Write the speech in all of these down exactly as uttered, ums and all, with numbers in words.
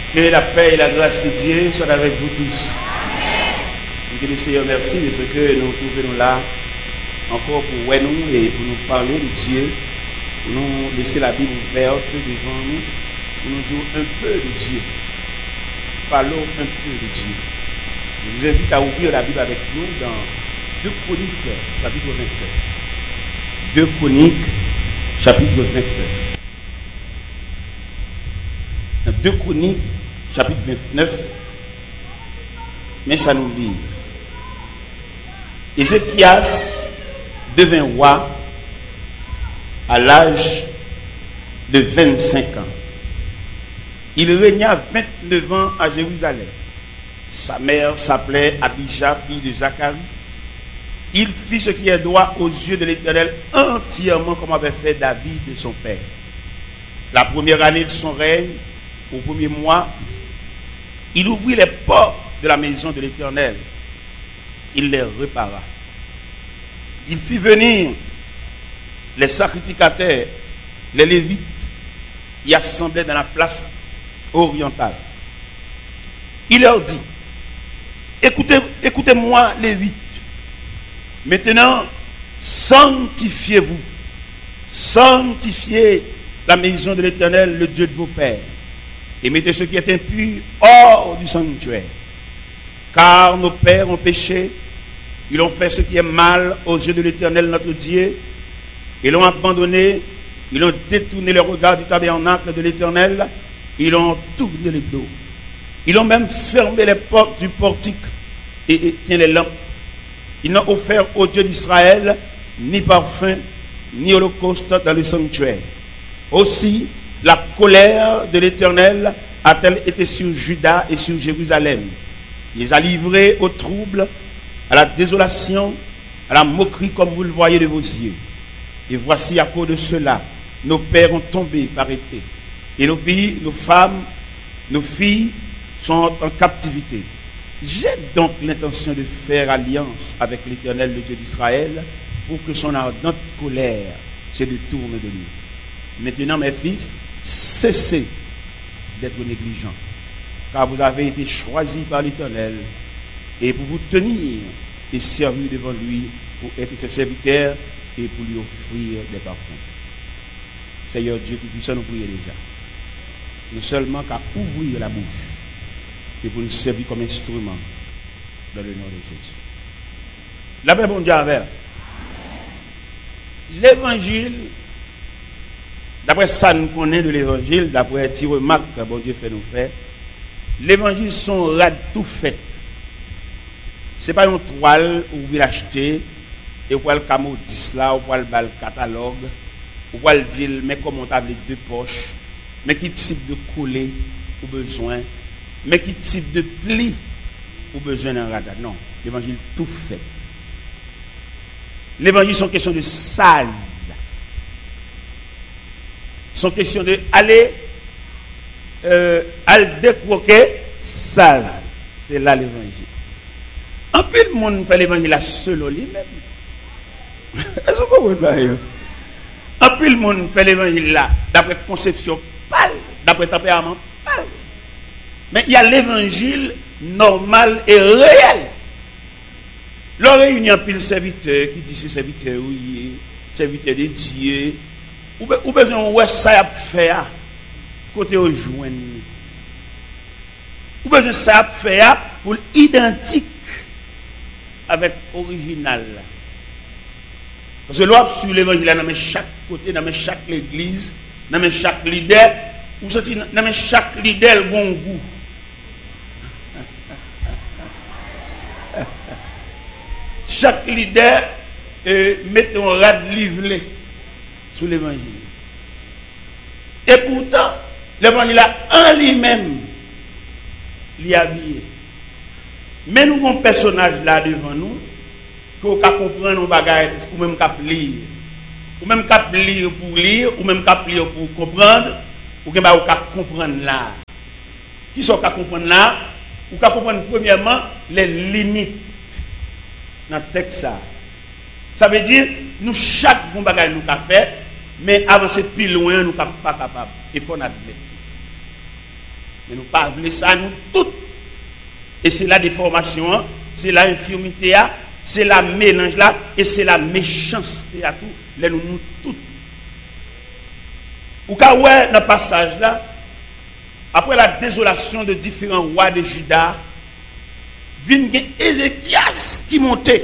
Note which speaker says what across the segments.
Speaker 1: Que la paix et la grâce de Dieu soient avec vous tous. Que le Seigneur merci de ce que nous trouvons là encore pour ouais nous et pour nous parler de Dieu, pour nous laisser la Bible ouverte devant nous, pour nous dire un peu de Dieu. Parlons un peu de Dieu. Je vous invite à ouvrir la Bible avec nous dans deux Chroniques, chapitre vingt-neuf. deux Chroniques, chapitre vingt-neuf. Dans deux Chroniques, chapitre vingt-neuf, mais ça nous dit Ézéchias devint roi à l'âge de vingt-cinq ans. Il régna vingt-neuf ans à Jérusalem. Sa mère s'appelait Abija, fille de Zacharie. Il fit ce qui est droit aux yeux de l'Éternel entièrement comme avait fait David de son père. La première année de son règne, au premier mois, il ouvrit les portes de la maison de l'Éternel. Il les répara. Il fit venir les sacrificateurs, les Lévites, y assemblaient dans la place orientale. Il leur dit, écoutez, écoutez-moi, Lévites. Maintenant, sanctifiez-vous. Sanctifiez la maison de l'Éternel, le Dieu de vos pères. Et mettez ce qui est impur hors du sanctuaire. Car nos pères ont péché, ils ont fait ce qui est mal aux yeux de l'Éternel notre Dieu, ils l'ont abandonné, ils ont détourné le regard du tabernacle de l'Éternel, ils ont tourné le dos. Ils ont même fermé les portes du portique et éteint les lampes. Ils n'ont offert au Dieu d'Israël ni parfum, ni holocauste dans le sanctuaire. Aussi, la colère de l'Éternel a-t-elle été sur Juda et sur Jérusalem. Il les a livrés au trouble, à la désolation, à la moquerie comme vous le voyez de vos yeux. Et voici à cause de cela, nos pères ont tombé par épée. Et nos filles, nos femmes, nos filles sont en captivité. J'ai donc l'intention de faire alliance avec l'Éternel, le Dieu d'Israël, pour que son ardente colère se détourne de nous. Maintenant, mes fils, cessez d'être négligents, car vous avez été choisis par l'Éternel, et pour vous tenir et servir devant lui, pour être ses serviteurs et pour lui offrir des parfums. Seigneur Dieu Tout-Puissant, nous prions déjà. Nous seulement qu'à ouvrir la bouche et pour nous servir comme instrument dans le nom de Jésus. La paix, bon Dieu, avec. L'évangile, d'après ça nous connaît de l'évangile, d'après les petites remarques que bon Dieu fait nous faire, l'évangile sont rad tout fait. Ce n'est pas une toile où vous l'achetez et vous pouvez le camodis là, vous pouvez le catalogue, vous pouvez le dire, mais comment on a les deux poches, mais quel type de collet ou besoin, mais quel type de pli ou besoin d'un radar. Non, l'évangile tout fait. L'évangile sont question de sale. Sont question de aller euh, al décroquer saz. C'est là l'évangile. En plus le monde fait l'évangile à seul lui-même. Est-ce que vous comprenez? En plus le monde fait l'évangile là d'après conception pâle, d'après tempérament pâle. Mais il y a l'évangile normal et réel. L'on réunit un pile serviteur qui dit ce serviteur oui, serviteur de Dieu. Ou besoin de ça à faire côté au joindre. Ou besoin de ça à faire pour identique avec original. Parce que l'on sur l'évangile dans chaque côté, dans chaque église, dans chaque leader, ou sorti dans chaque leader bon goût. Chaque leader euh, met un rad livré sur l'évangile. Et pourtant, l'évangile en lui-même, l'y habillé. Mais nous avons un personnage là devant nous, qu'on peut comprendre nos bagages, ou même qu'on lire. Ou même qu'on lire pour lire, ou même qu'on lire pour comprendre, ou qu'on peut comprendre là. Qui sont qu'on comprendre là? Ou qu'on comprendre premièrement les limites dans le texte. Ça. Ça veut dire, nous, chaque bon bagage nous avons fait, mais avancer plus loin, nous ne sommes pas capables. Il faut l'admettre. Mais nous pas voulons ça, nous toutes. Et c'est la déformation, c'est la infirmité, c'est la mélange là, et c'est la méchanceté à tout. Là, nous, nous toutes. Ou quand ouais, dans le passage là, après la désolation de différents rois de Juda, vient Ézéchias qui montait.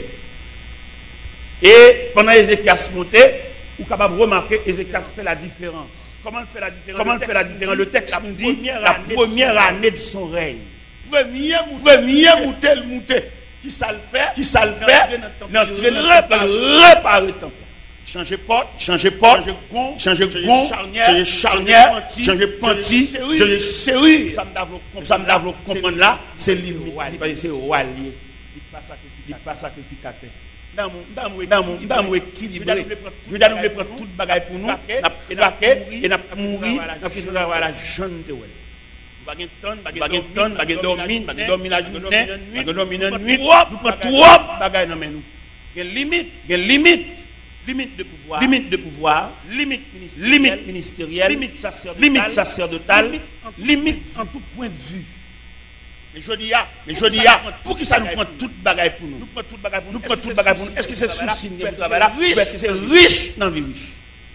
Speaker 1: Et pendant Ézéchias montait, vous êtes capable de remarquer Ézéchias fait la différence. Comment il fait la différence? Comment il fait la différence? Le texte nous dit la première année de son règne. Premier monté, le monté. Qui ça le fait? Qui ça le fait? N'entrer réparer le temple. Changer porte, changer porte, changer gond, changer gond, changer charnière, changer panty, changer serrure. Ça me lave comprendre là, c'est limite, c'est roi lié. Il pas sacrificateur. Dans mon dans mon dans mon dans mon équilibré. Je dois nous prendre toute bagaille pour nous, et et n'a mourir, n'a plus avoir la jeune de ouais. Bagay ton, bagay ton, bagay dormir, bagay dormir la journée, bagay dormir la nuit. Nous prend trop bagay dans nous. Il y a limite, il y a limite. Limite de pouvoir, limite de pouvoir, limite ministérielle, limite, ministérielle, limite sacerdotale, limite, sacerdotale, limite, limite en tout point de vue. Mais je dis, mais je dis, pour qui ça nous prend toute bagaille pour nous? Nous prenons toute bagaille pour nous. Nous prenons toute bagaille pour nous. Est-ce que c'est souci de travail là? Est-ce que c'est riche dans la vie riche?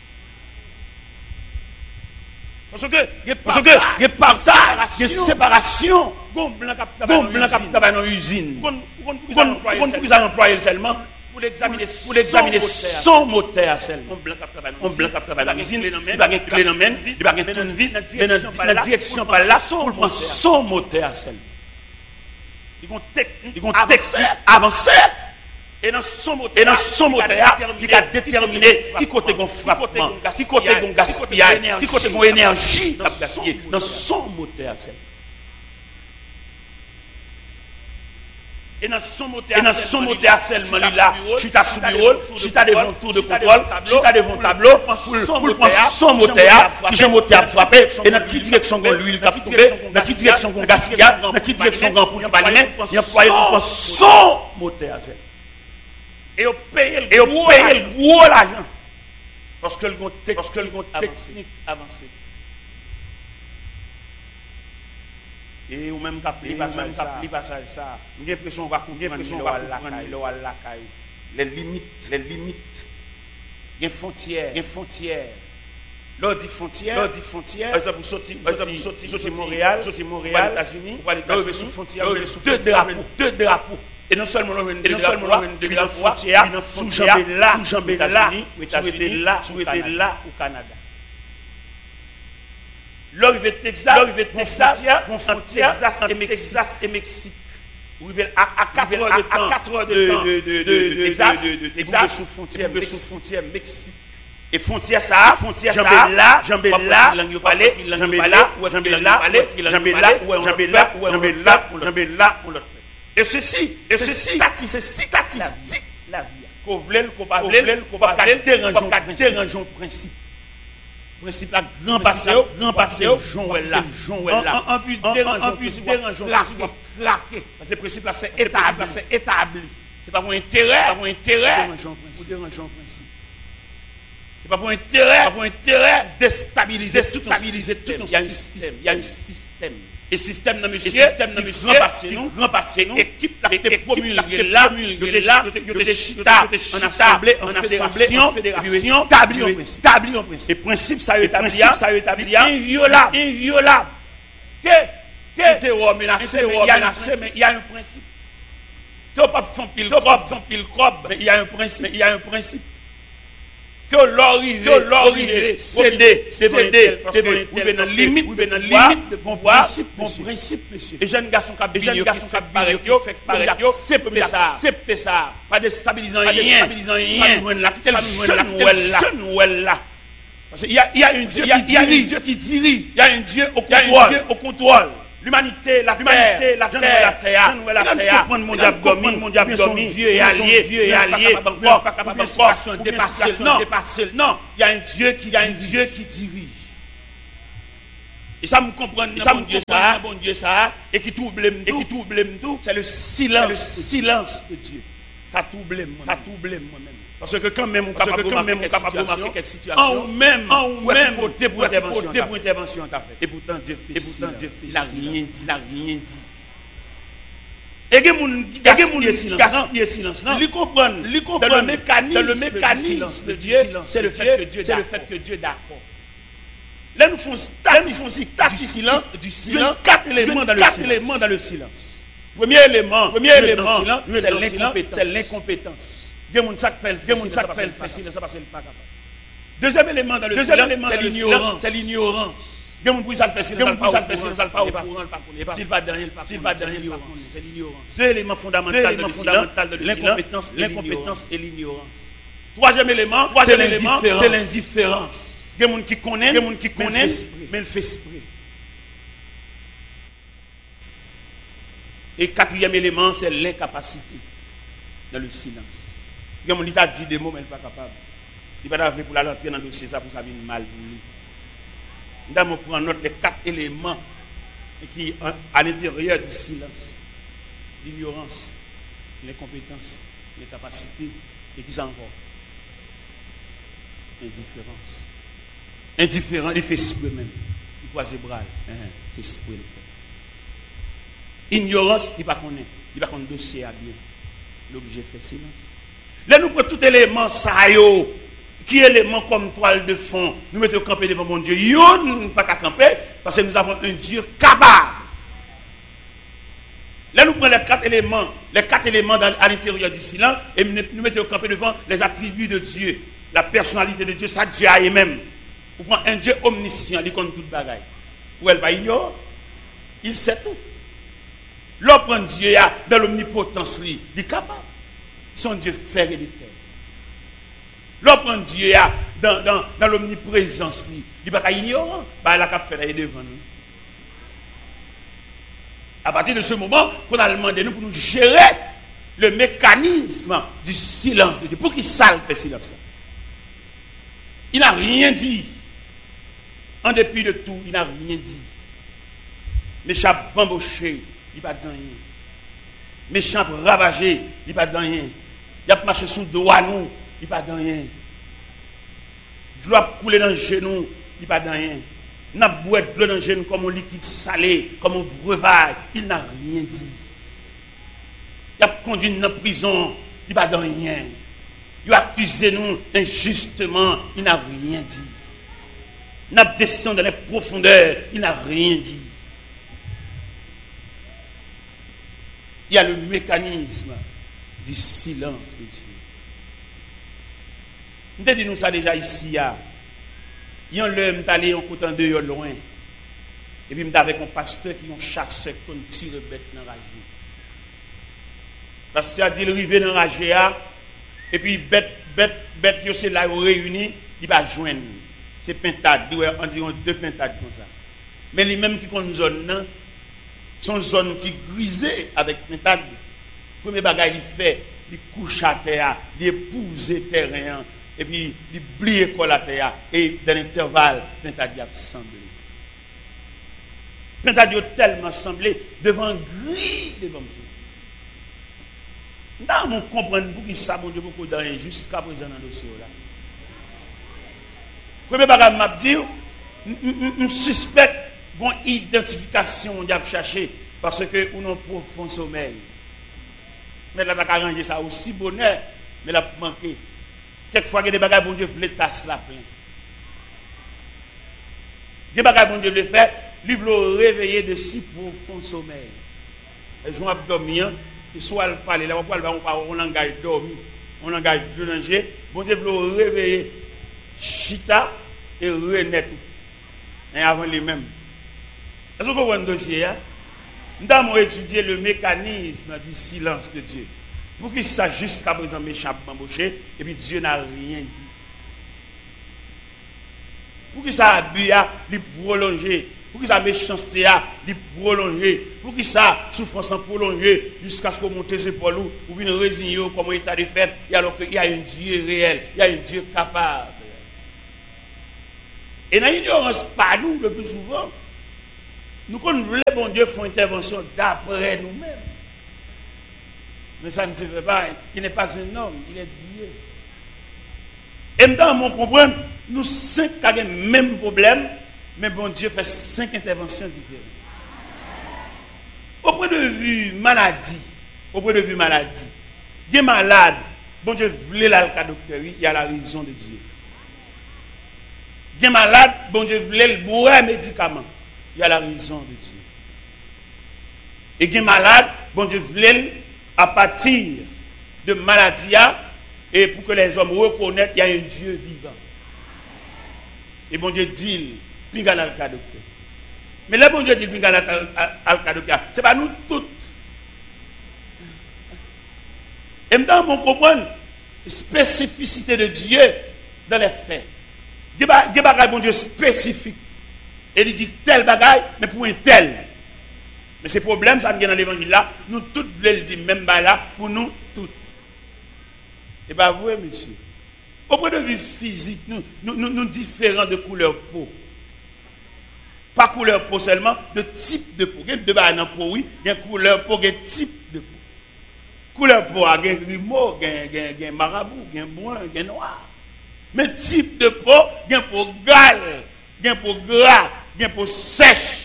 Speaker 1: Parce que, parce que, il y a partage, il y a séparation. Gon blanc qui travaille dans l'usine. Pour qu'ils emploient seulement. Pour l'examiner, pour l'examiner son moteur seulement. On blanc qui travaille dans l'usine, il va gagner clé dans main, il va gagner tournevis, mais dans la direction par là, pour prendre son moteur seulement. Ils vont technique, ils vont technique avancer. Et dans son moteur, et dans son moteur, il a déterminé qui côté gon frappement, qui côté gon gaspillage, qui côté gon énergie à gaspiller dans son moteur seulement. Et dans son moteur, et dans son moteur seulement, là, je suis à sous bureau, je suis à devant tour de contrôle, je suis à devant tableau, pour prendre son moteur, qui j'ai moteur frappé, et dans quelle direction qu'on l'huile qu'a trouvé, dans quelle direction qu'on gaspillage, dans quelle direction qu'on pour pas lui-même, il emploie pour prendre son moteur. Et on paye le gros l'argent. Parce que le technique avancé. Et ou même capter passage ça, passage ça. J'ai l'impression qu'on va comprendre les limites, les limites. Il y a frontières, il y a frontières. Lors dit frontières, lors dit frontières. Par exemple, sortir, par exemple, sortir, sortir Montréal, sortir Montréal, États-Unis, pour aller dans sous frontières, deux drapeaux, deux drapeaux. Et non seulement on et non seulement on de la frontière, sous jambe là, sous jambe là, aux États-Unis, là, sous était là au Canada. L'arrivée de Texas, l'arrivée de Texas, frontière entre Texas et Mexique. À quatre heures de Texas, de Texas, sous frontière, sous frontière Mexique. Et frontière ça, frontière ça, là, jambe là, jambe là, jambe là, jambe là, jambe là, jambe là, jambe là, jambe là, et ceci, et ceci, c'est statistique la vie. Qu'on voulait, qu'on pas voulait, qu'on pas dérangeons principe. Principe la grand passé, grand passé, Jean là, Jean là. En vue de dérangeons, dérangeons, craquer. Parce que le principe là c'est établi, c'est établi. C'est pas pour intérêt, pas pour intérêt, ou dérangeons principe. C'est pas pour intérêt, pas pour intérêt déstabiliser, stabiliser tout un système. Il y a un système. Et système dans monsieur, système dans monsieur, grand passé nous, grand passé nous, équipe la été promulguée là, promulguée là, de chita, en assemblée, en fédération, fédération, établi en principe, établi en principe. Et principe ça établi, ça établi, inviolable, inviolable. Que, que terror menacé, menacé, mais il y a un principe. Que pas font pile, que pas font pile crobe, mais il y a un principe, il y a un principe. Que l'origine, que l'origine, céder, céder, parce que vous êtes dans limite, vous êtes dans limite de bon principe, bon principe, monsieur. Et jeunes garçons qui ont jeunes garçons qui ont parlé, qui ont fait parler, accepter ça, accepter ça, pas déstabilisant rien, déstabilisant rien. Là, quel jeune ou elle là. Parce qu'il y a, il y a un Dieu, il y a un Dieu qui dirige, il y a un Dieu au contrôle, au contrôle. L'humanité, la terre, la terre, la terre, la terre, mon diable, mon diable, vieux et allié, vieux et allié, pas capable de dépasser, non, dépasser, non, il y a un Dieu qui, il y a un Dieu qui dirige. Et ça me comprend, ça me dit ça, bon Dieu ça, et qui trouble, et qui trouble tout, c'est le silence, le silence de Dieu. Ça trouble moi.
Speaker 2: Ça trouble moi-même.
Speaker 1: Parce que quand même on
Speaker 2: Parce
Speaker 1: capable
Speaker 2: que quand même on
Speaker 1: de
Speaker 2: capable de
Speaker 1: remarquer
Speaker 2: remarquer
Speaker 1: quelques
Speaker 2: quelques
Speaker 1: situations,
Speaker 2: situations,
Speaker 1: en même,
Speaker 2: en
Speaker 1: ou
Speaker 2: même,
Speaker 1: côté pour intervention,
Speaker 2: côté pour
Speaker 1: intervention t'a fait.
Speaker 2: Et pourtant Dieu fait
Speaker 1: Et pourtant Dieu fait.
Speaker 2: Il n'a
Speaker 1: silence.
Speaker 2: rien dit, il n'a rien dit.
Speaker 1: Et il y a des gens qui gaspillent silence.
Speaker 2: Gaspiller silence.
Speaker 1: Ils comprennent.
Speaker 2: Ils
Speaker 1: Dans le
Speaker 2: comprennent
Speaker 1: mécanisme,
Speaker 2: dans le
Speaker 1: du
Speaker 2: mécanisme
Speaker 1: silence
Speaker 2: de
Speaker 1: de
Speaker 2: Dieu,
Speaker 1: Dieu,
Speaker 2: c'est le fait que Dieu
Speaker 1: c'est le
Speaker 2: d'accord.
Speaker 1: fait que Dieu est d'accord. Là nous faisons statistique du silence, du silence, quatre éléments dans le
Speaker 2: quatre
Speaker 1: silence.
Speaker 2: éléments dans le silence.
Speaker 1: Premier élément,
Speaker 2: Premier élément,
Speaker 1: c'est l'incompétence. C'est l'incompétence. Il y a des gens qui fait le silence parce qu'ils ne sont pas capables. Deuxième élément dans le silence, c'est l'ignorance.
Speaker 2: C'est l'ignorance.
Speaker 1: Il y a des gens qui fait silence,
Speaker 2: Quelqu'un
Speaker 1: qui
Speaker 2: qui
Speaker 1: fait silence, pas au courant, pas
Speaker 2: S'il pas derrière,
Speaker 1: s'il pas derrière,
Speaker 2: c'est l'ignorance.
Speaker 1: Deux éléments fondamentaux de
Speaker 2: L'incompétence,
Speaker 1: l'incompétence
Speaker 2: et l'ignorance.
Speaker 1: Troisième élément,
Speaker 2: C'est
Speaker 1: troisième élément,
Speaker 2: l'indifférence.
Speaker 1: c'est l'indifférence. Il y a des gens qui connaissent,
Speaker 2: Il y a des gens qui
Speaker 1: mais
Speaker 2: connaissent,
Speaker 1: mais ils font esprit. Et quatrième élément, c'est l'incapacité dans le silence. Il y a des gens qui ont dit des mots, mais ils ne sont pas capables. Il va pas pour la rentrer dans le dossier, ça pour ça vient mal pour lui. Nous allons prendre note des quatre éléments qui à l'intérieur du silence. L'ignorance, l'incompétence, l'incapacité, et qui s'en encore. Indifférence. Indifférent, il fait esprit même. Il croise les bras. C'est esprit. Ignorance, il ne connaît pas. Il ne connaît pas le dossier à bien. L'objet fait silence. Là, nous prenons tout élément, ça y est, qui est élément comme toile de fond. Nous mettons camper devant mon Dieu. Yo, nous ne pas qu'à camper, parce que nous avons un Dieu capable. Là, nous prenons les quatre éléments, les quatre éléments dans, à l'intérieur du silence, et nous mettons camper devant les attributs de Dieu, la personnalité de Dieu, ça Dieu a même. Vous prenez un Dieu omniscient, il connaît toute bagaille. Ou elle va ignorer, il sait tout. L'homme Dieu dans l'omnipotence, il est capable. Son Dieu fait et défait. L'homme Dieu dans, dans, dans l'omniprésence, il n'est pas ignorant. Il a fait devant nous. À partir de ce moment, on a demandé nous pour nous gérer le mécanisme du silence de Dieu. Pour qu'il salve le silence. Il n'a rien dit. En dépit de tout, il n'a rien dit. Méchant bamboché, il n'a pas dit rien. Méchant ravagé, il n'a pas dit rien. Il a marché sous le dos à nous, il n'a pas dit rien. De l'eau a coulé dans le genou, il n'a pas dit rien. Il n'a pas boire de l'eau dans le genou comme un liquide salé, comme un breuvage, il n'a rien dit. Il a conduit nous en prison, il n'a pas dit rien. Il a accusé nous injustement, il n'a rien dit. Il a descendu dans les profondeurs, il n'a rien dit. Il y a le mécanisme du silence de Dieu. Nous dit nous ça déjà ici. Il y a un l'homme qui allé en côté de loin. Et puis, avec un pasteur qui ont chassé qui ont tiré bête dans la rage. Le pasteur a dit il arrive dans la rage. Et puis, bête, bête, bête, c'est là où réunis, il va joindre. C'est pentade, on dit deux pentades comme ça. Mais les mêmes qui ont une zone, sont une zone qui grisée avec pentade. Le premier bagage il fait, il couche à terre, il épouse le terrain, et puis il plie l'école à terre, et dans l'intervalle, pentade a semblé. Pentade a tellement semblé devant gris devant Dieu. Nous on comprend pour qui ça, mon Dieu, beaucoup d'années jusqu'à présent dans le dossier là. Premier bagage m'a dit, je suspecte bon identification d'y chercher parce que on a un profond sommeil. Mais là, on a arrangé ça aussi bonheur, mais là, manqué. Quelquefois, il y a des bagages, bon Dieu, voulait tasser la plein. Des bagages, bon Dieu, le faire, lui, le réveiller de si profond sommeil. Et je vais dormir, et soit le parler, là, on parle, on langage dormi, on langage de danger, bon Dieu, le réveiller, chita et renaître. Et avant les mêmes. Est-ce que vous voyez un dossier, hein? Nous avons étudié le mécanisme du silence de Dieu. Pour qu'il sache jusqu'à présent méchant embauché, et puis Dieu n'a rien dit. Pour qu'il ça abus à lui prolonger, pour qu'il ça méchanceté à lui prolonger, pour qu'il ça souffrance prolonger jusqu'à ce qu'on monte ses épaules ou vienne résigner comme état de fait, et alors qu'il y a un Dieu réel, il y a un Dieu capable. Et dans l'ignorance, pas nous le plus souvent, nous, quand nous voulons, bon Dieu, faire intervention d'après nous-mêmes. Mais ça ne se fait pas. Il n'est pas un homme, il est Dieu. Et maintenant, on comprend, nous cinq avons le même problème, mais bon Dieu fait cinq interventions différentes. Au point de vue maladie, au point de vue maladie, il est malade, bon Dieu voulait là le cas docteur, il y a la raison de Dieu. Il est malade, bon Dieu voulait le boire médicament, il y a la raison de Dieu. Et il est malade, bon Dieu voulait à partir de maladie, et pour que les hommes reconnaissent qu'il y a un Dieu vivant. Et bon Dieu dit, puis il y a le cas docteur. Mais là, bon Dieu dit, puis il y a le cas docteur. Ce n'est pas nous tous. Et maintenant, on comprend la spécificité de Dieu dans les faits. Il y a des bagages, bon Dieu, spécifiques. Et il dit tel bagaille, mais pour un tel. Mais ces problèmes, ça vient dans l'évangile là, nous tous voulons le dire, même là, pour nous tous. Et bien, vous, monsieur, au point de vue physique, nous, nous, nous, nous différents de couleur peau. Pas couleur peau seulement, de type de peau. Il y a deux bagages dans peau, oui, il y a couleur peau, il y a type de peau. Couleur peau, il y a grimo, il y a marabout, il y a brun, il y a noir. Mais type de peau, il y a peau gale, il y a peau gras, il y a peau sèche.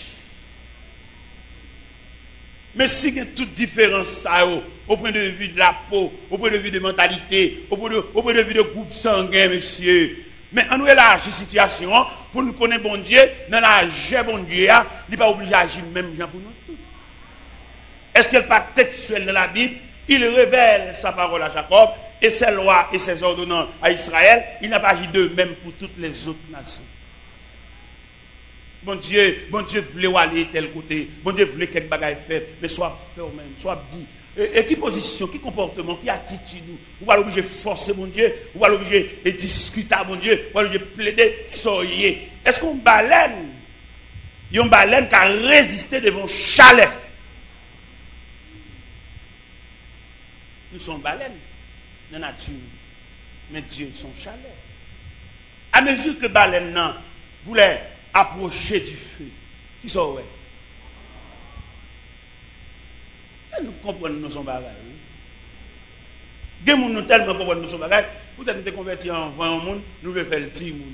Speaker 1: Mais si il y a toute différence, ça, au point de vue de la peau, au point de vue de mentalité, au point de, au point de vue de groupe sanguin, monsieur. Mais on nous élargit la situation pour nous connaître bon Dieu, dans la jeu bon Dieu, il n'est pas obligé d'agir même gens pour nous tous. Est-ce qu'il n'est pas textuel dans la Bible? Il révèle sa parole à Jacob et ses lois et ses ordonnances à Israël. Il n'a pas agi d'eux même pour toutes les autres nations. Bon Dieu, bon Dieu voulait aller tel côté, bon Dieu voulait quelque bagaille fait, mais soit fait au même, soit dit. Et, et qui position, qui comportement, qui attitude, ou va l'obliger forcer mon Dieu, ou va l'obliger de discuter mon Dieu, ou va l'obliger plaider, qui sont liés. Est-ce qu'on baleine, il y a une baleine qui a résisté devant chalet. Nous sommes baleines dans la nature, mais Dieu son chalet. À mesure que baleine non voulait approcher du feu, qui sont ouais. Ça nous comprenons nous sommes bagages. Des gens nous tellement comprennent nous sommes bagages. Peut-être nous sommes convertis en vingt monde, nous voulons faire le petit monde.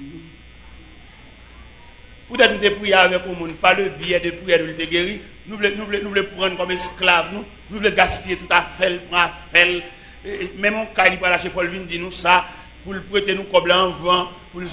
Speaker 1: Peut-être nous sommes priés avec le monde, pas le billet de prière de nous guérir. Nous voulons nous voulons nous voulons prendre comme esclaves, nous nous voulons gaspiller tout à fait, prendre à faire. Même en cas il va lâcher Paul vient dire nous ça pour le prêter nous comme en vent pour le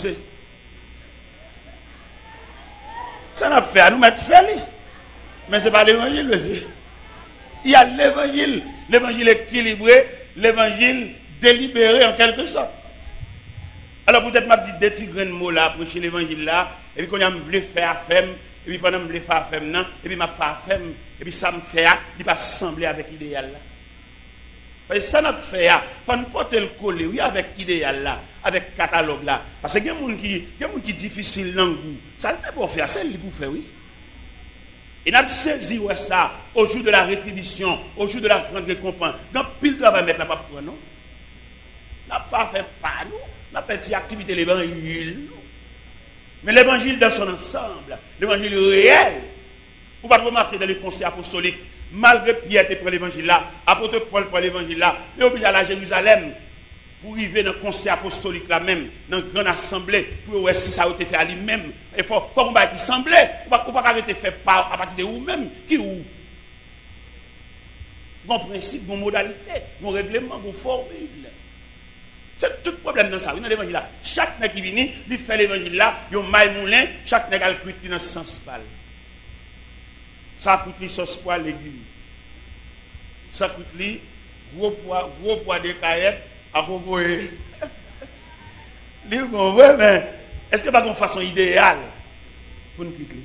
Speaker 1: ça n'a fait à nous mettre fait. Mais ce n'est pas l'évangile, monsieur. Il y a l'évangile. L'évangile équilibré, l'évangile délibéré en quelque sorte. Alors peut-être m'a dit des petits grains de mots là, prêcher l'évangile là, et puis quand on me faire faire, et puis pendant me faire faire non, et puis m'a faire faire, et puis ça me fait, il va sembler avec l'idéal là. Parce que ça n'a fait, il faut nous porter le collet, oui, avec l'idéal là, avec le catalogue là. Parce que il y a des gens qui, qui difficile dans le goût. Ça ne peut pas faire, c'est lui pour faire, oui. Et nous avons saisi ça au jour de la rétribution, au jour de la grande récompense. Dans pile de travail mettre la pape pour nous. Nous n'avons pas fait pas nous, nous avons fait cette activité de l'évangile. Mais l'évangile dans son ensemble, l'évangile réel, vous ne pouvez pas remarquer dans les conseils apostoliques. Malgré Pierre qui prend l'évangile là, apôtre Paul prend l'évangile là, il est obligé d'aller à Jérusalem pour arriver dans le conseil apostolique là même, dans une grande assemblée, pour voir si ça a été fait à lui-même. Il faut qu'on va qui semblait, on ne peut pas arrêter fait par à partir de vous-même, qui ou. Bon principe, bon modalité, bon règlement, bon formule. C'est tout le problème dans ça, dans l'évangile là. Chaque nègre qui vient, il fait l'évangile là, il y a un maille moulin, chaque nègre a le cuit dans ce sens pâle. Ça coûte les sauce pois légumes. Ça coûte les gros pois, gros pois de caillettes à proposer. Les bon, ouais, mais est-ce que pas une façon idéale pour nous quitter?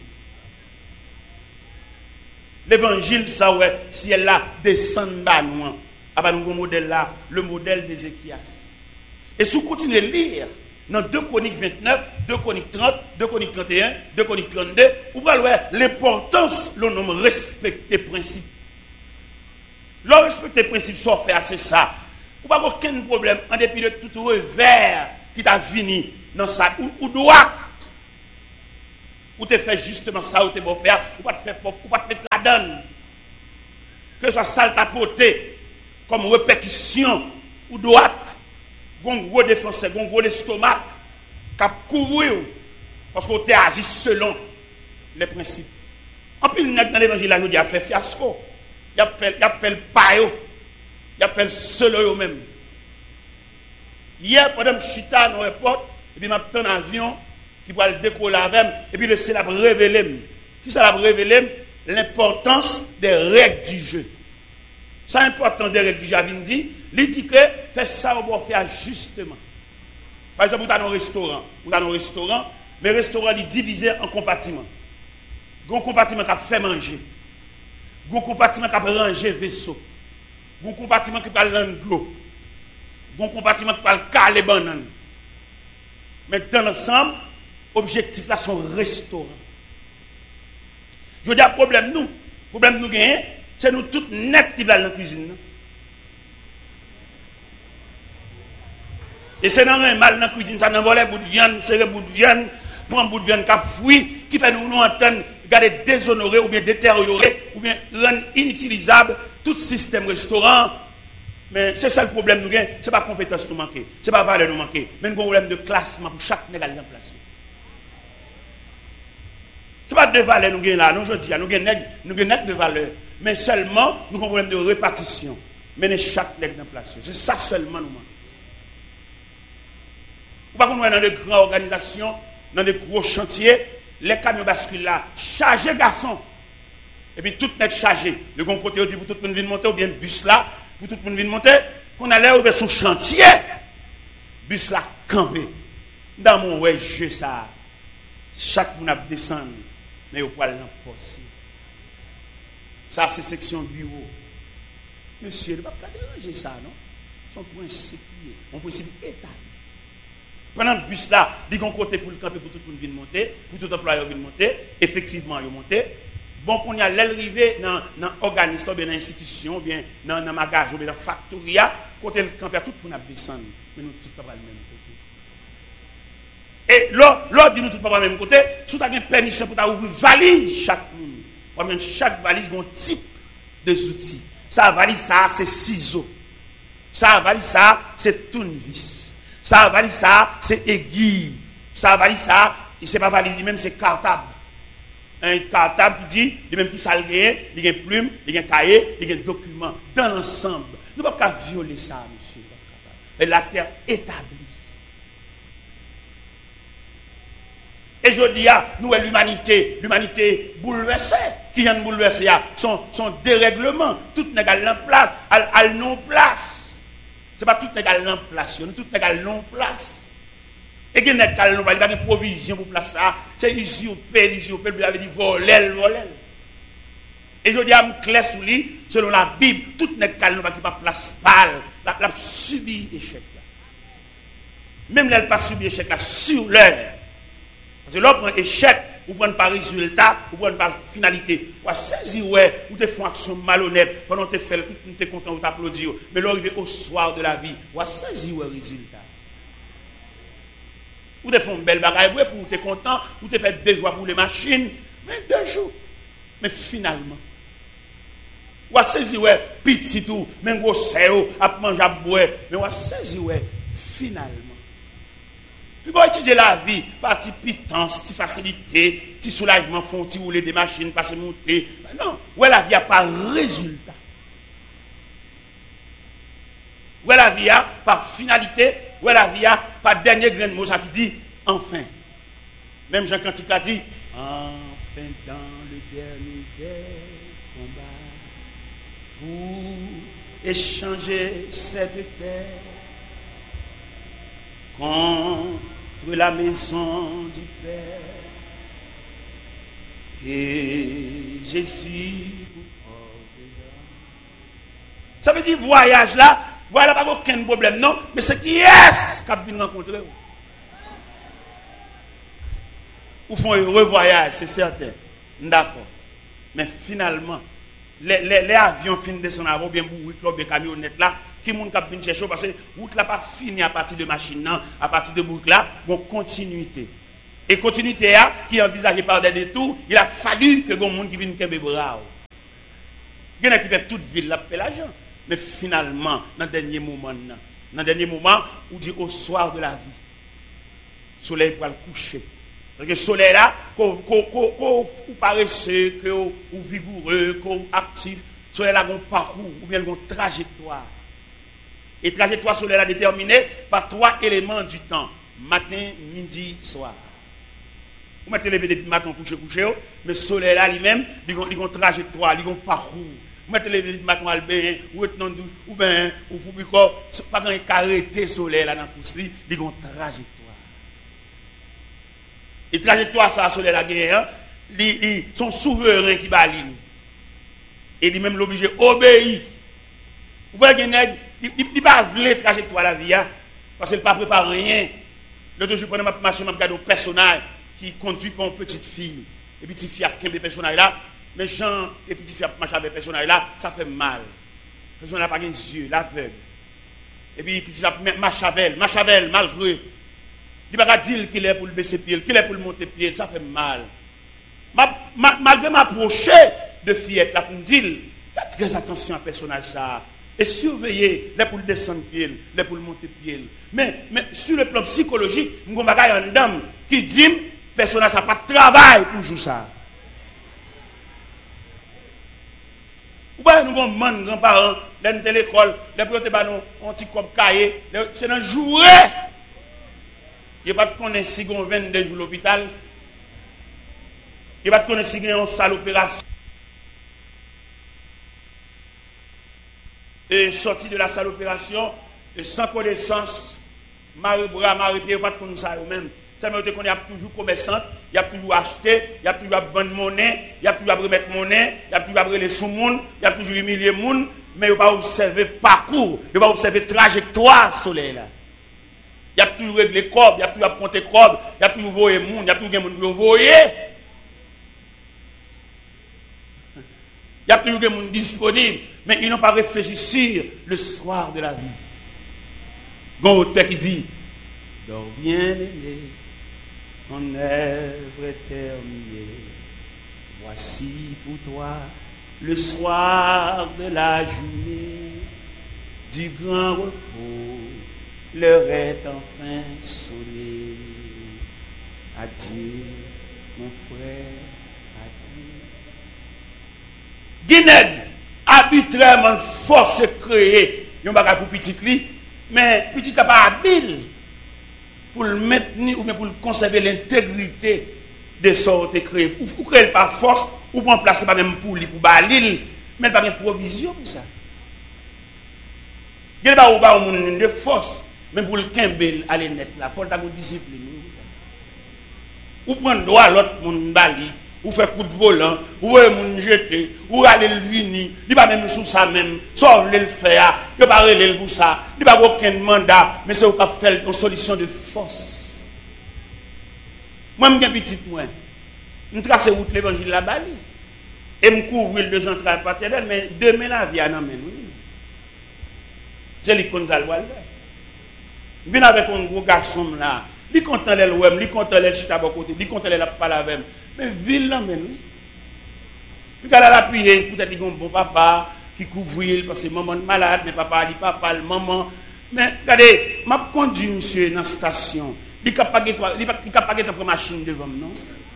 Speaker 1: L'évangile, ça ouais, si elle là descend bas loin, à nous modèle là, le modèle d'Ézéchias. Et si vous continuez à lire dans deux Chroniques vingt-neuf, deux Chroniques trente, deux Chroniques trente et un, deux Chroniques trente-deux, vous voyez l'importance, le nom respecter principe. Le respecter principe, soit fait, c'est ça. Vous n'avez aucun problème, en dépit de tout revers qui t'a fini dans ça, ou, ou droit, ou te fait justement ça, ou te bon faire, ou pas te faire pauvre, ou pas te mettre la donne. Que ce soit sale ta portée, comme répétition ou droite, un gros défenseur, un gros estomac, qui a couru parce qu'on agit selon les principes. En plus, dans l'évangile, là, nous dit, il a fait fiasco, il a fait, il a fait le paio, il a fait le seul même. Hier, pendant que je suis dans l'aéroport, et puis je un avion qui va le décoller avec, et puis le ciel a révélé. Qui ça a révélé? L'importance des règles du jeu. C'est important des règles du jeu. Il dit, il dit que fait ça, on va faire justement. Par exemple, vous avez un restaurant, vous avez un restaurant, mais le restaurant est divisé en compartiments. Il y a un compartiment qui a fait manger. Il y a un compartiment qui a rangé vaisseau. Il y a un compartiment qui a l'eau. Il y a un compartiment qui a caler banane. Mais dans l'ensemble, l'objectif là, c'est un restaurant. Je veux dire, le problème nous, le problème nous gagnons, c'est nous tous net qui allons dans la cuisine. Et c'est dans un mal dans la cuisine, ça n'envole un bout de viande, c'est un bout de viande, prend un bout de viande qui a fouillé, qui fait nous nous entendre, garder déshonorer ou bien détériorer, ou bien rendre inutilisable tout système restaurant. Mais c'est ça le problème nous gagnons, ce n'est pas compétence nous manquer, ce n'est pas valeur nous manquer, mais un problème de classement pour chaque négal en place. Ce n'est pas de valeur nous gagnons là, nous je dis, nous gagnons de valeur, mais seulement nous avons un problème de répartition. Mener chaque nègre en place. C'est ça seulement nous manquons. Ou pas qu'on est dans de grandes organisations, dans de gros chantiers, les camions basculent là, chargés garçons. Et puis tout n'est chargé. Le bon côté, on dit pour tout le monde venir monter, ou bien bus là, pour tout le monde venir monter, qu'on allait ouvrir son chantier, bus là, campé. Dans mon ouais, jeu ça, chaque monde a descendu, mais au poil dans le poste. Ça, c'est section bureau. Monsieur, il ne va pas déranger ça, non? Son principe, mon principe établi. Pendant le bus là, il y a un côté pour le camper, pour tout le monde venir monter, pour tout employé venir monter, effectivement, il monter. Bon, qu'on y a l'arrivée dans l'organisme, dans l'institution, bien dans le magasin, dans la factoria, côté le camper, tout le monde descendre. Mais nous, tout le monde le même côté. Et là, là, dit nous tout le monde le même côté, si tu as une permission pour ouvrir valise chaque monde, chaque valise a un type de outils. Ça, valise ça, c'est ciseaux. Ça, valise ça, c'est tournevis. Ça, valise ça, c'est aiguille. Ça, valise ça, c'est pas valise, même c'est cartable. Un cartable qui dit, il même qui s'algue, il y a une plume, il y a un cahier, il y a un document. Dans l'ensemble, nous ne pouvons pas violer ça, monsieur. Et la terre établie. Et je dis, nous, l'humanité, l'humanité bouleversée, qui vient de bouleverser, son, son dérèglement, tout n'est qu'à l'emplace, à non-place. Ce n'est pas tout n'est qu'à l'emplace, tout n'est qu'à non-place. Et qu'il n'y a pas de provision pour placer ça, c'est usurpé, usurpé, vous avez dit voler, voler. Et je dis à me clair sous lui, selon la Bible, tout n'est qu'à l'emplace qui pas place pâle, la, la subi échec. Même là, elle pas subi échec là, sur l'heure. Parce que là, on prend échec, ou prend pas résultat, ou prend pas finalité. Ou à saisir, ouais, ou te font action malhonnête, pendant que tu fais, tu es content, ou t'applaudis. Mais là, arrivé au soir de la vie, ou à saisir, ouais, résultat. Ou te font une belle bagaille, ouais, pour te content, ou te fait deux jours pour les machines, mais deux jours. Mais finalement, ou à saisir, ouais, petit tout, même gros séo, à manger, à boire, mais ou à saisir, ouais, finalement. Puis pour étudier la vie, partie pitance, petite facilité, petit soulagement, font petit rouler des machines, passer monter. Non, ouais la vie a pas résultat. Ouais la vie a pas finalité, ouais la vie a pas dernier grain de mot, ça qui dit enfin. Même Jean Cantique a dit enfin dans le dernier des combats pour échanger cette terre contre la maison du Père, et Jésus vous portera. Ça veut dire voyage là, voilà pas aucun problème, non, mais c'est qui est-ce qu'a venu rencontrer vous? Ou font un heureux voyage, c'est certain, d'accord, mais finalement, les, les, les avions finissent de descendre avant, bien bourrés, club de camionnettes là, qui moun k'ap vinn chercher parce que route là pas fini à partir de machine non, à partir de boucle là, bon continuité. Et continuité là qui est envisagée par des détours, il a fallu que gon monde qui vienne kembe bras. Il y en a qui fait toute ville là fait l'argent. Mais finalement, dans le dernier moment, dans le dernier moment, on dit au soir de la vie, le soleil va le coucher. Parce que le soleil là, qu'on paresseux, qu'on vigoureux, qu'on actif, le soleil là, un parcours ou bien un trajectoire. Et trajectoire soleil là déterminée par trois éléments du temps: matin, midi, soir. Vous mettez lever depuis matin, coucher, coucher, mais le soleil là lui-même, il a une trajectoire, il a un parcours. Vous mettez lever depuis matin, albin, ou être dans douche, ou bien, ou vous pas quand il arrêter le soleil là dans le pouce, il a une trajectoire. Et trajectoire ça, le soleil là, ils sont souverains qui balinent. Et lui-même l'obligé obéir. Vous voyez qu'il il ne pas la trajectoire de la vie, parce qu'il ne pas préparé rien. L'autre jour, pendant ma marché, je regarde un personnage qui conduit comme une petite fille. Et petite fille a quinze personnages là. Mais Jean et petite fille a marché avec personnage là, ça fait mal. Le personnage n'a pas les yeux, l'aveugle. Et puis petite fille marche avec elle, marche avec elle, malgré. Il ne va pas dire qu'il est pour le baisser pied, qu'il est pour le monter pied, ça fait mal. Ma, ma, malgré m'approcher de fillette là pour me dire, faites très attention à ce personnage ça. Et surveiller les pour le descendre pied, les pour le monter pied. Mais, mais sur le plan psychologique, nous avons une dame qui dit, personnage n'a pas de travail pour jouer ça. Ou bien nous avons des grands-parents, les de l'école, les pour un petit cop cahier, c'est un jouet. Il n'y a pas de connaître si on vingt-deux jours à l'hôpital. Il n'y a pas de connaître si on a une salle d'opération. Et sorti de la salle d'opération, sans connaissance, Marie Bras, Marie Pierre, pas de connaître ça eux-mêmes. Ça veut dire qu'on est toujours commerçant, il y a toujours acheté, il y a toujours vendre monnaie, il y a toujours remettre monnaie, il y a toujours abrir les sous-monde, il y a toujours humilier les gens, mais il ne va pas observer parcours, il va observer trajectoire soleil là. Il y a toujours réglé corps, il y a toujours compter corps, il y a toujours voyer les gens, il y a toujours des gens qui voyer. Il y a toujours des gens disponibles, mais ils n'ont pas réfléchi sur le soir de la vie. Bon, auteur qui dit, dors bien aimé, ton œuvre est terminée. Voici pour toi le soir de la journée, du grand repos, l'heure est enfin sonnée. Adieu, mon frère. Guinée, arbitrairement force créer, il n'y a pas pour petit li, mais petit n'a pas habile pour le maintenir ou bien pour conserver l'intégrité de sortes créées. Ou créer par force, ou prendre place pas même pour lui, pour balil, mais pas de provision pour ça. Il n'y a pas de force, mais pour le kembel aller net là, il faut avoir une discipline. Ou prendre droit à l'autre monde bali. Ou faire coup de volant, ou moun jeter, ou aller le vini, il pas même sous ça même, sauf le faire, il pas relé pour ça, il pas aucun mandat, mais c'est au cap faire une solution de force. Moi me petit moi, me tracer route l'évangile la bali et me couvrir deux entrailles paternelles, mais demain la vie en amène oui. C'est lui qu'on zal wal. Vient avec un gros garçon là, il content les wem, il content les chita à côté, il content les la parler avec. Mais ville là même oui. Puis quand elle a appuyé, peut-être qu'il y a un bon papa qui couvre parce que maman est malade, mais papa dit papa, le maman. Mais regardez, m'a conduit monsieur dans la station. Il n'a pas de il machine devant non.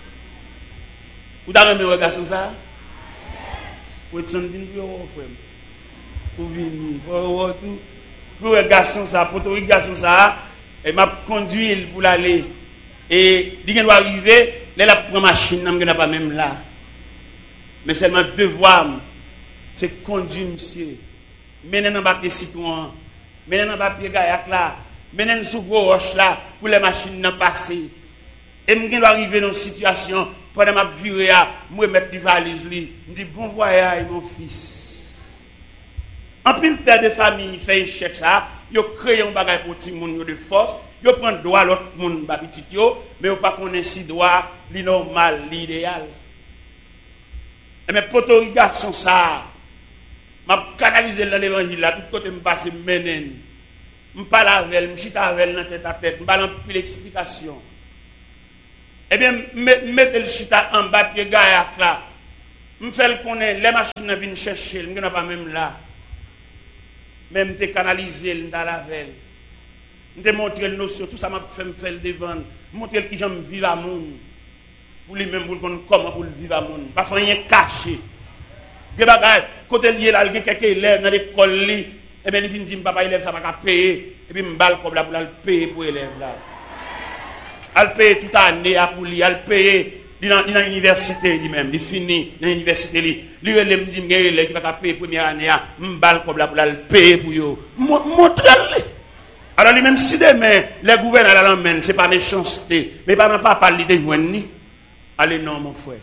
Speaker 1: Vous avez un regard sur ça? Vous êtes senti pour vous frère. Pour venir, pour tout. Pour le garçon ça, pour le garçon ça, et m'a conduit pour l'aller. Et il doit arriver. Là, la première machine, je ne pas même là. Mais seulement devoir, c'est conduire, monsieur. Mener dans le citoyen, mener dans le pied gaillac là, mener sous gros roche là, pour les machines de passer. Et je dois arriver dans une situation, pendant ma vie, je vais mettre des valises, je dis bon voyage, mon fils. En plus, le père de famille fait un chèque ça, il crée un bagage pour tout le monde de force. Yo prend droit l'autre monde ba petit yo mais yo pas connaît si droit li normal l'idéal et mais poto garçon ça m'a canaliser dans l'évangile là tout côté me passer menen me parler avec me chita avec dans tête à tête me parler plus l'explication et bien mettre le chita en bas pied gaillac là me faire connaître les machines viennent chercher me n'a pas même là même te canaliser dans la veille. Je montrer le notion, tout ça m'a fait me faire le devant, montrer qui j'aime vivre à monde. Pour lui-même, pour comment pour vivre à monde. Parce qu'on est caché. Des bagages, côté lié là, il y a quelques élèves dans l'école, et bien il dit, papa, élève, ça va payer. Et puis, je vais comme là pour le payer pour l'élève là. Elle paye toute l'année pour lui, elle paye dans l'université lui-même, il finit dans l'université. Lui, il me dit, il y a qui va payer la première année, je vais comme là pour le payer pour lui. Montrez-le. Alors, lui-même, si demain, les gouverneurs l'emmènent, ce n'est pas méchanceté, mais pas même pas parler de joindre. Allez, non, mon frère.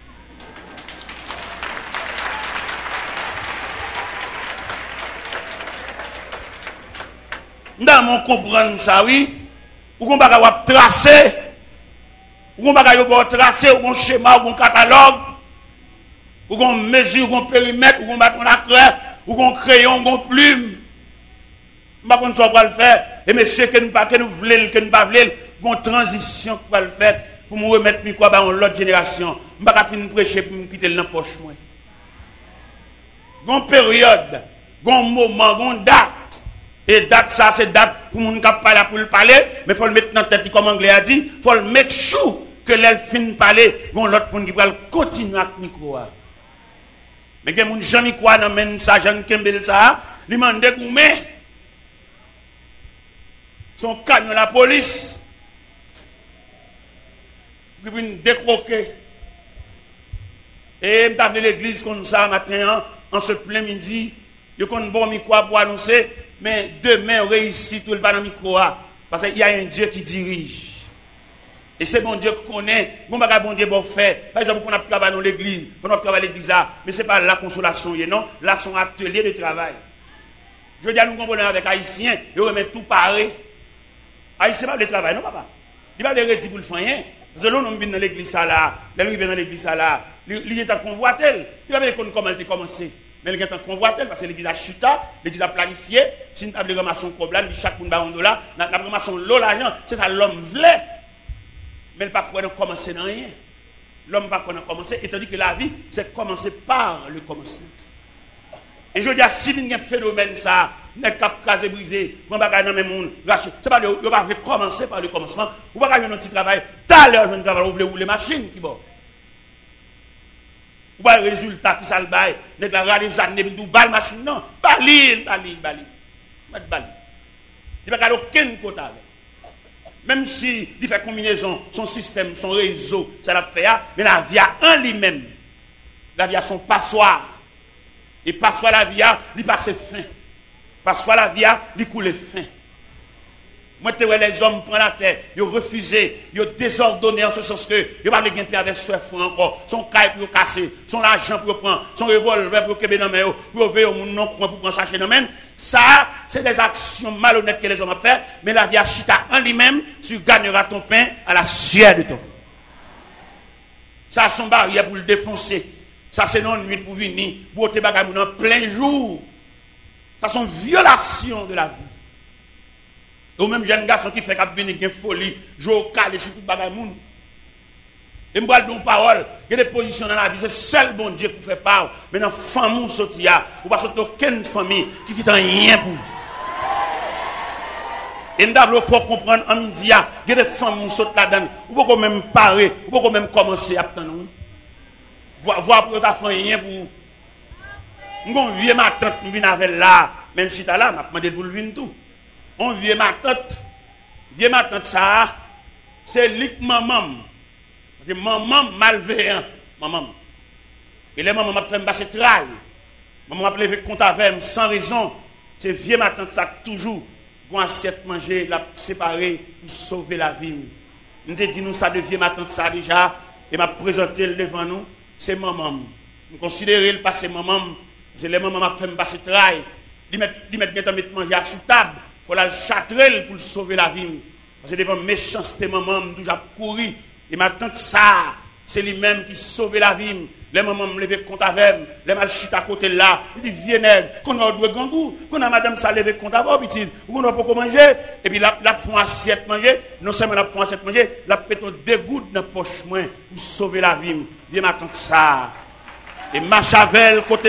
Speaker 1: Dans mon comprendre ça, oui, ou qu'on va tracer, ou qu'on va tracer, ou qu'on schéma, ou qu'on catalogue, ou qu'on mesure, ou qu'on périmètre, ou qu'on bat la craie, ou qu'on crayon, ou qu'on plume. Je ne sais pas quoi le faire. Et monsieur, que nous ne voulons, que nous ne voulons pas, une transition pour le faire, pour me remettre quoi dans l'autre génération. Je ne vais pas finir prêcher pour me quitter le poche. Une période, un moment, une date. Et date, ça, c'est date pour mon cap parler pour le parler, mais il faut le mettre dans la tête, comme l'anglais a dit, il faut le mettre chou que l'elle finit de parler, bon, l'autre pour qui va continuer avec le micro. Mais que mon Jean Micro dans men ça, Jean Kembel ça, lui m'a dégoumé. Son canon la police. Puis vient décroquer. Et m't'a appelé l'église comme ça matin en ce plein midi, yo kon bon micro pour annoncer. Mais demain, on réussit tout le dans le micro. Parce qu'il y a un Dieu qui dirige. Et c'est bon Dieu qu'on connaît. Bon, bon Dieu bon fait. Par exemple, on a travaillé dans l'église. On a travaillé à l'église. Mais ce n'est pas la consolation. Non, là, c'est un atelier de travail. Je veux dire, nous comprenons avec Haïtiens. Ils remettent tout pareil. Haïtien, pas de travail, non, papa. Il va les redire pour le faire. Parce que l'on vient dans l'église là. L'on vient dans l'église là. Il est en convoitel. Il va voir comment elle a commencé. Mais il y a un convoitel parce que l'église a chuté, l'église a planifié. Si nous avons ramassé un problème, chaque monde a un dollar, nous avons ramassé l'eau, l'argent, c'est ça l'homme voulait. Mais il ne peut pas commencer dans rien. L'homme ne peut pas commencer, étant donné que la vie, c'est commencer par le commencement. Et je veux dire, si il y a un phénomène, ça, n'est pas casé, brisé, on va gagner dans le monde, c'est pas de va commencer par le commencement, on va gagner un petit travail, tout à l'heure, je vais travailler, vous voulez les machines qui vont. Ou pas le résultat qui s'en baille, n'est pas les années de balle machine, non, balil, balil, balil. Balil. Il n'y a pas aucun côté avec. Même si il fait combinaison, son système, son réseau, ça l'a fait, mais la vie a un lui-même. La vie a son passoire. Et passoire la vie a, il passe fin. Passoire la vie a, il coule fin. Moi, tu vois les hommes prennent la terre, ils ont refusé, ils ont désordonné en ce sens que ils n'ont pas de gain avec soif encore, son caille pour casser, son argent pour prendre, son revolver pour que dans main, pour veiller au monde pour prendre ça chez nous même. Ça, c'est des actions malhonnêtes que les hommes ont fait, mais la vie a chita en lui-même, tu gagneras ton pain à la sueur de ton. Ça, son barrière pour le défoncer. Ça, c'est non nuit pour venir, pour te bagager en plein jour. Ça, sont violations de la vie. Ou même jeune garçon qui fait qu'il y a une folie, jouer au calé sur tout le bagage. Et je vais dire une parole, il y a des positions dans la vie, c'est seul bon Dieu qui fait part. Mais dans la famille, il n'y a aucune famille qui ne fait rien pour vous. Et nous faut comprendre en midi, il y a des familles qui sont là-dedans, ou pas même parer, ou pas même commencer à attendre. Voir pour ta famille rien pour vous. Nous vieux ma tante, nous venons avec là, même si tu es là, je demandé pour le venir tout. On vient ma tante, vient ma tante ça, c'est lik maman. C'est maman malveillant, maman. Et les mamans m'a fait me passer travail. Maman m'a levé compte avec sans raison. C'est vieux ma tante ça toujours, bon assiette manger, la séparer pour sauver la vie. Nous te dit nous ça devient ma tante ça déjà, et m'a présenté devant nous, c'est maman. Nous considérons le passé maman, c'est les mamans m'a fait me passer travail. Ils mettent ils mettent manger sur table. Il faut la châtrer pour sauver la vie. Parce que devant méchanceté, maman, je toujours couru. Et ma tante, ça, c'est lui-même qui sauve la vie. Les mamans me lever compte avec, les mal chita à côté là. Il dit, viens, qu'on a deux gangous, qu'on a madame ça lever compte avec, petit, ou qu'on a pas manger. Et puis la, la font assiette manger. Non seulement la font assiette manger, la péton deux gouttes dans la poche, pour sauver la vie. Viens, ma tante, ça. Et ma chavel, côté